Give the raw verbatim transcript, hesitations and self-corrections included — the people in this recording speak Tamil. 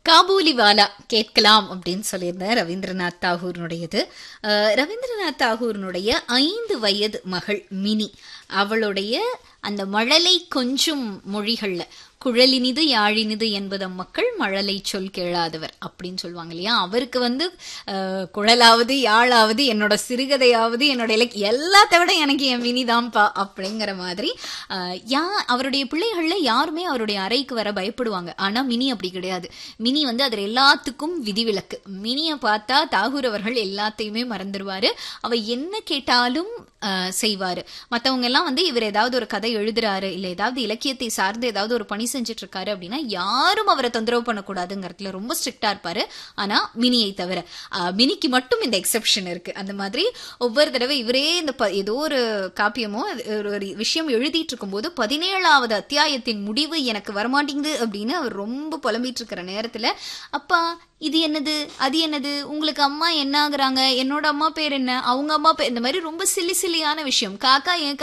காபூலிவாலா கேட்கலாம் அப்படின்னு சொல்லியிருந்தேன். ரவீந்திரநாத் தாகூர்னுடையது. அஹ் ரவீந்திரநாத் தாகூர்னுடைய ஐந்து வயது மகள் மினி, அவளுடைய அந்த மழலை கொஞ்சும் மொழிகள்ல குழலினிது யாழினிது என்பதம் மக்கள் மழலை சொல் கேளாதவர் அப்படின்னு சொல்லுவாங்க இல்லையா. அவருக்கு வந்து அஹ் குழலாவது யாழாவது என்னோட சிறுகதையாவது என்னோட இலக்கிய எல்லாத்த விட எனக்கு என் மினிதான்ப்பா அப்படிங்கிற மாதிரி. அஹ் யா அவருடைய பிள்ளைகள்ல யாருமே அவருடைய அறைக்கு வர பயப்படுவாங்க. ஆனா மினி அப்படி கிடையாது. மினி வந்து அதில் எல்லாத்துக்கும் விதிவிலக்கு. மினியை பார்த்தா தாகூர் அவர்கள் எல்லாத்தையுமே மறந்துடுவாரு. அவ என்ன கேட்டாலும் செய்வாரு. மற்றவங்க எல்லாம் வந்து இவர் ஏதாவது ஒரு கதை எழுதுறாரு இல்ல ஏதாவது இலக்கியத்தை சார்ந்து ஏதாவது ஒரு பணி செஞ்சுட்டு இருக்காரு அப்படின்னா யாரும் அவரை தொந்தரவு பண்ணக்கூடாதுங்கிறதுல ரொம்ப ஸ்ட்ரிக்டா இருப்பாரு. ஆனா மினியை தவிர மினிக்கு மட்டும் இந்த எக்ஸெப்ஷன் இருக்கு. அந்த மாதிரி ஒவ்வொரு தடவை இவரே இந்த ஏதோ ஒரு காப்பியமோ ஒரு விஷயம் எழுதிட்டு இருக்கும் போது பதினேழாவது அத்தியாயத்தின் முடிவு எனக்கு வரமாட்டேங்குது அப்படின்னு அவர் ரொம்ப புலம்பிட்டு இருக்கிற நேரத்துல, அப்பா இது என்னது அது என்னது, உங்களுக்கு அம்மா என்ன ஆகுறாங்க, என்னோட அம்மா பேர் என்ன, அவங்க அம்மா பேர், இந்த மாதிரி ரொம்ப சில்லி சில்லியான விஷயம், காக்கா ஏன்